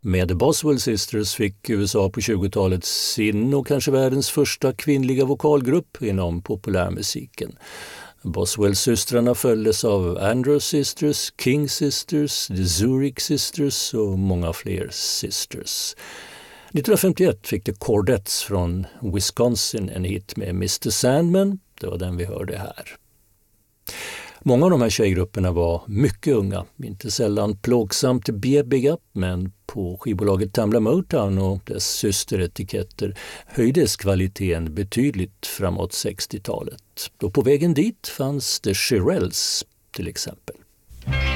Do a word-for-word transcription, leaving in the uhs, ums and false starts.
Med The Boswell Sisters fick U S A på tjugotalet sin och kanske världens första kvinnliga vokalgrupp inom populärmusiken. Boswell-systrarna följdes av Andrews Sisters, King Sisters, The Zurich Sisters och många fler sisters. nittonhundrafemtioett fick The Chordettes från Wisconsin en hit med mister Sandman. Det var den vi hörde här. Många av de här tjejgrupperna var mycket unga, inte sällan plågsamt bebiga, men på skivbolaget Tamla Motown och dess systeretiketter höjdes kvaliteten betydligt framåt sextiotalet. Då på vägen dit fanns The Shirelles till exempel.